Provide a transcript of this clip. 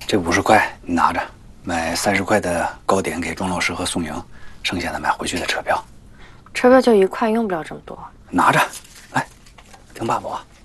这50块你拿着，买30块的糕点给庄老师和宋莹，剩下的买回去的车票。 车票就1块，用不了这么多。 拿着，来，听爸爸话。